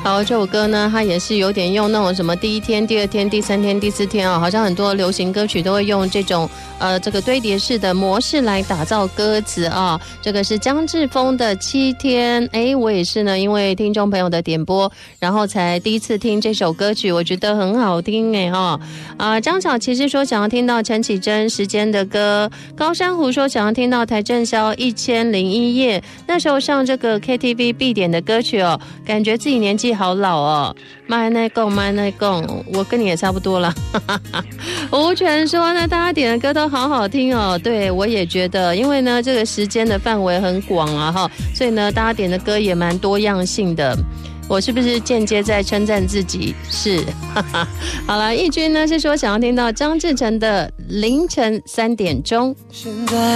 好，这首歌呢，它也是有点用那种什么第一天、第二天、第三天、第四天啊，好像很多流行歌曲都会用这种这个堆叠式的模式来打造歌词啊。这个是江志峰的7天，我也是呢，因为听众朋友的点播，然后才第一次听这首歌曲，我觉得很好听张小琪是说想要听到陈绮贞时间的歌，高山湖说想要听到邰正宵1001夜，那时候上这个 KTV 必点的歌曲哦，感觉自己年纪好老哦。麦内贡，我跟你也差不多了。吴泉说呢，大家点的歌都好好听哦。对，我也觉得，因为呢这个时间的范围很广啊所以呢大家点的歌也蛮多样性的。我是不是间接在称赞自己？是。好了，义军呢是说想要听到张志成的凌晨3点钟。